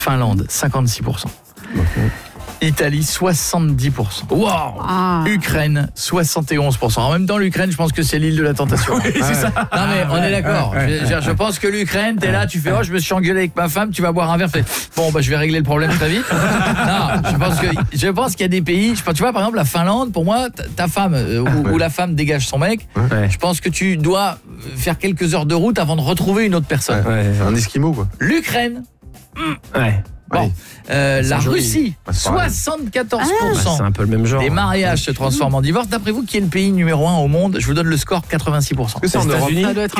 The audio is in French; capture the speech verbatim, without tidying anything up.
Finlande, cinquante-six pour cent. Italie, soixante-dix pour cent. Wow. Ah. Ukraine, soixante et onze pour cent. En même temps, l'Ukraine, je pense que c'est l'île de la tentation. Oui, c'est ça. Non mais on est d'accord. Je, je, je pense que l'Ukraine, t'es là, tu fais oh je me suis engueulé avec ma femme, tu vas boire un verre, fais bon bah je vais régler le problème très vite. Non, je pense que je pense qu'il y a des pays, je pense, tu vois par exemple la Finlande, pour moi ta, ta femme euh, ou, Ouais. ou la femme dégage son mec, Ouais. je pense que tu dois faire quelques heures de route avant de retrouver une autre personne. Ouais, Un esquimau, quoi. L'Ukraine, ouais. bon, euh, la joli. Russie, Ouais, c'est pareil. soixante-quatorze pour Ouais, cent. c'est un peu le même genre. Les mariages se transforment en divorce. D'après vous, qui est le pays numéro un au monde? Je vous donne le score, quatre-vingt-six pour cent. Est-ce que c'est en Les Europe? États-Unis. Ça doit être